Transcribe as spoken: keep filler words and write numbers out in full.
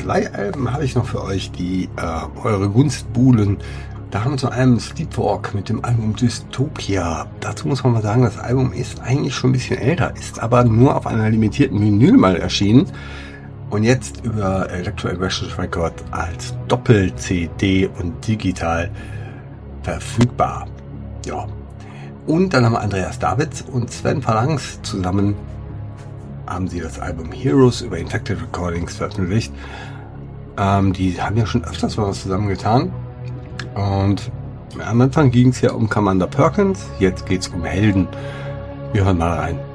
zwei Alben habe ich noch für euch, die äh, eure Gunst buhlen. Da haben wir zum einen Sleepwalk mit dem Album Dystopia. Dazu muss man mal sagen, das Album ist eigentlich schon ein bisschen älter, ist aber nur auf einer limitierten Vinyl mal erschienen und jetzt über Electro Aggression Record als Doppel-C D und digital verfügbar. Ja. Und dann haben wir Andreas Davids und Sven Phalanx zusammen, haben sie das Album Heroes über Infected Recordings veröffentlicht. Ähm, die haben ja schon öfters mal was zusammen getan. Und am Anfang ging es ja um Commander Perkins, jetzt geht es um Helden. Wir hören mal rein.